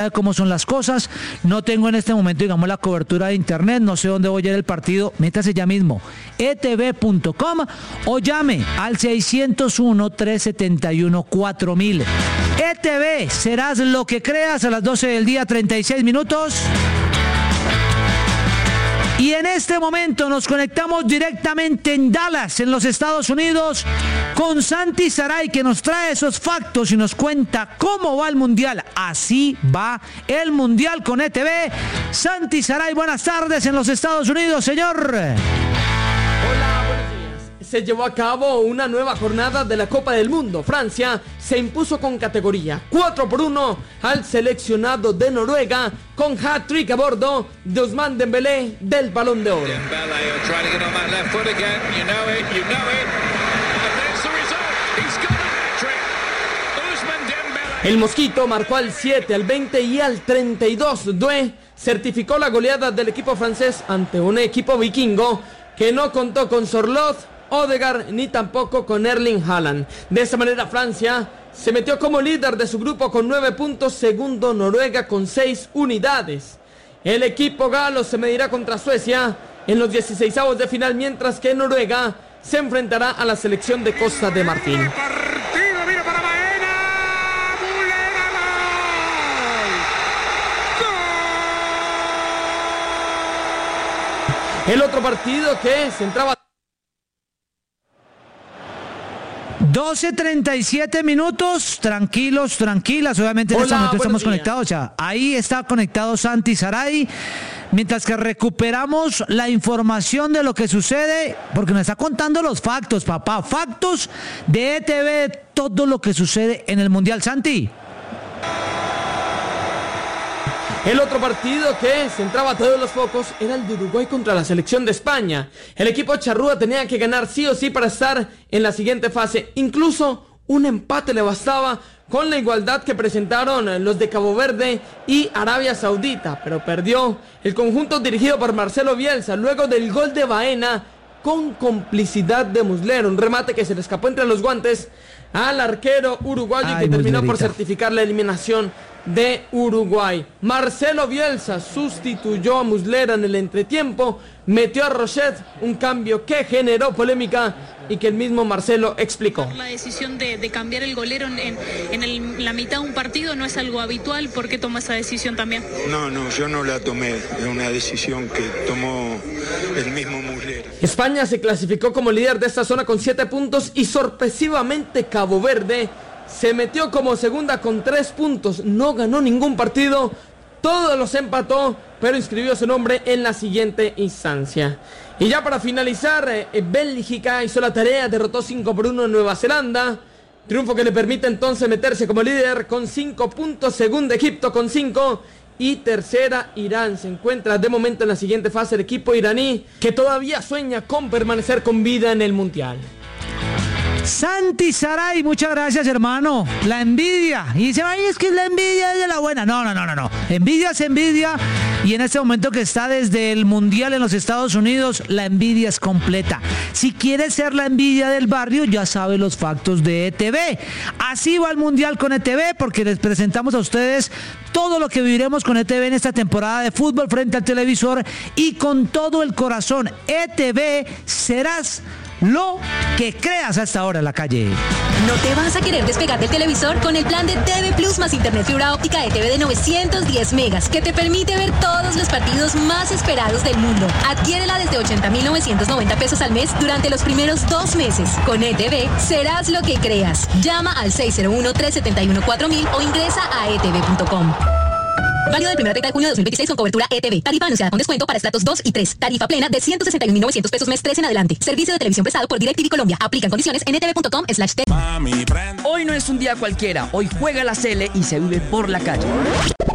cómo son las cosas. No tengo en este momento, digamos, la cobertura de internet, no sé dónde voy a ir el partido. Métase ya mismo, etv.com, o llame al 601-371-4000. ETV, serás lo que creas, a las 12 del día, 36 minutos. Y en este momento nos conectamos directamente en Dallas, en los Estados Unidos, con Santi Saray, que nos trae esos factos y nos cuenta cómo va el Mundial. Así va el Mundial con ETV. Santi Saray, buenas tardes en los Estados Unidos, señor. Hola, buenos días. Se llevó a cabo una nueva jornada de la Copa del Mundo. Francia se impuso con categoría 4-1 al seleccionado de Noruega, con hat-trick a bordo de Ousmane Dembélé del Balón de Oro. El Mosquito marcó al 7, al 20 y al 32. Doué certificó la goleada del equipo francés ante un equipo vikingo que no contó con Sorloth, Odegaard ni tampoco con Erling Haaland. De esta manera Francia se metió como líder de su grupo con 9 puntos, segundo Noruega con 6 unidades. El equipo galo se medirá contra Suecia en los 16avos de final, mientras que Noruega se enfrentará a la selección de Costa de Marfil. El otro partido que se entraba 12:37 minutos, tranquilos, tranquilas, obviamente en este momento estamos conectados ya. Ahí está conectado Santi Saray, mientras que recuperamos la información de lo que sucede, porque nos está contando los factos, papá, factos de ETV, todo lo que sucede en el Mundial. Santi. El otro partido que centraba todos los focos era el de Uruguay contra la selección de España. El equipo charrúa tenía que ganar sí o sí para estar en la siguiente fase. Incluso un empate le bastaba con la igualdad que presentaron los de Cabo Verde y Arabia Saudita. Pero perdió el conjunto dirigido por Marcelo Bielsa luego del gol de Baena con complicidad de Muslera. Un remate que se le escapó entre los guantes al arquero uruguayo, que terminó por certificar la eliminación de Uruguay. Marcelo Bielsa sustituyó a Muslera en el entretiempo, metió a Rochet, un cambio que generó polémica y que el mismo Marcelo explicó. La decisión de cambiar el golero en la mitad de un partido no es algo habitual. ¿Por qué toma esa decisión también? No, yo no la tomé, es una decisión que tomó el mismo Muslera. España se clasificó como líder de esta zona con 7 puntos y sorpresivamente Cabo Verde se metió como segunda con 3 puntos. No ganó ningún partido, todos los empató, pero inscribió su nombre en la siguiente instancia. Y ya para finalizar, Bélgica hizo la tarea, derrotó 5-1 en Nueva Zelanda. Triunfo que le permite entonces meterse como líder con 5 puntos. Segunda Egipto con 5. Y tercera Irán. Se encuentra de momento en la siguiente fase el equipo iraní, que todavía sueña con permanecer con vida en el Mundial. Santi Saray, muchas gracias, hermano. La envidia. Y dice, ay, es que la envidia es de la buena. No. Envidia es envidia. Y en este momento que está desde el Mundial en los Estados Unidos, la envidia es completa. Si quiere ser la envidia del barrio, ya sabe los factos de ETV. Así va el Mundial con ETV, porque les presentamos a ustedes todo lo que viviremos con ETV en esta temporada de fútbol frente al televisor y con todo el corazón. ETV, serás lo que creas a esta hora en la calle. ¿No te vas a querer despegar del televisor? Con el plan de TV Plus más internet fibra óptica ETV de 910 megas, que te permite ver todos los partidos más esperados del mundo. Adquiérela desde 80,990 pesos al mes durante los primeros 2 meses. Con ETV, serás lo que creas. Llama al 601-371-4000 o ingresa a etv.com. Válido del 1 de junio de 2026 con cobertura ETV. Tarifa anunciada con descuento para estratos 2 y 3. Tarifa plena de 161,900 pesos mes 3 en adelante. Servicio de televisión prestado por DirecTV Colombia. Aplican condiciones en etv.com/t. Hoy no es un día cualquiera. Hoy juega la Sele y se vive por la calle.